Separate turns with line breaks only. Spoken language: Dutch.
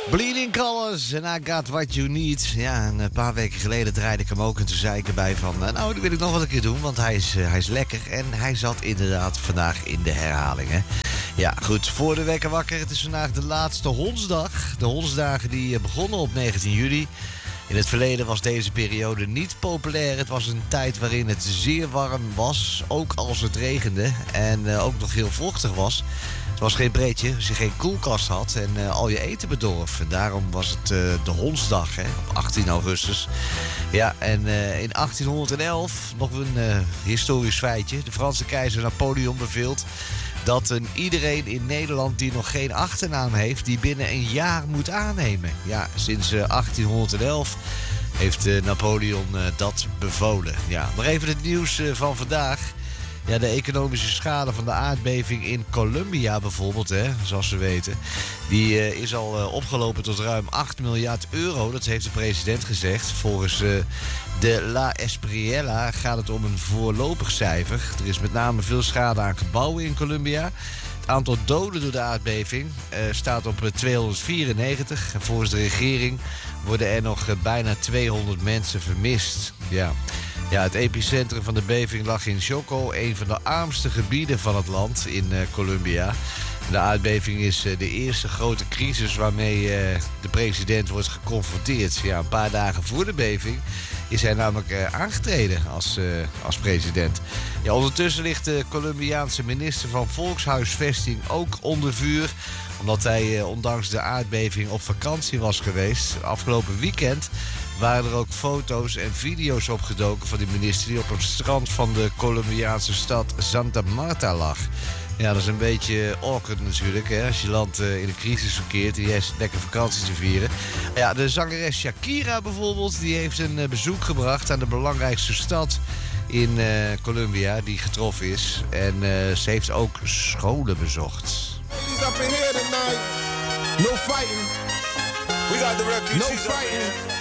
Bleeding Colors en I Got What You Need. Ja, een paar weken geleden draaide ik hem ook en toen zei ik erbij van... nou, die wil ik nog wel een keer doen, want hij is lekker. En hij zat inderdaad vandaag in de herhalingen. Ja, goed, voor de wekker wakker. Het is vandaag de laatste hondsdag. De hondsdagen die begonnen op 19 juli. In het verleden was deze periode niet populair. Het was een tijd waarin het zeer warm was, ook als het regende. En ook nog heel vochtig was. Het was geen pretje als je geen koelkast had en al je eten bedorf. En daarom was het de Hondsdag, hè, op 18 augustus. Ja, en in 1811, nog een historisch feitje. De Franse keizer Napoleon beveelt dat iedereen in Nederland die nog geen achternaam heeft, die binnen een jaar moet aannemen. Ja, sinds 1811 heeft Napoleon dat bevolen. Ja, nog even het nieuws van vandaag. Ja, de economische schade van de aardbeving in Colombia bijvoorbeeld, hè, zoals we weten, die is al opgelopen tot ruim 8 miljard euro. Dat heeft de president gezegd. Volgens de La Espriella gaat het om een voorlopig cijfer. Er is met name veel schade aan gebouwen in Colombia. Het aantal doden door de aardbeving staat op 294. En volgens de regering worden er nog bijna 200 mensen vermist. Ja, het epicentrum van de beving lag in Chocó, een van de armste gebieden van het land in Colombia. De aardbeving is de eerste grote crisis waarmee de president wordt geconfronteerd. Ja, een paar dagen voor de beving is hij namelijk aangetreden als president. Ja, ondertussen ligt de Colombiaanse minister van Volkshuisvesting ook onder vuur, omdat hij ondanks de aardbeving op vakantie was geweest. Afgelopen weekend waren er ook foto's en video's opgedoken van die minister die op het strand van de Colombiaanse stad Santa Marta lag. Ja, dat is een beetje awkward natuurlijk, hè, als je land in een crisis verkeert en je hebt lekker vakantie te vieren. Ja, de zangeres Shakira bijvoorbeeld, die heeft een bezoek gebracht aan de belangrijkste stad in Colombia die getroffen is. En ze heeft ook scholen bezocht.
Ladies up in here tonight. No fighting. We got the refugees. No fighting.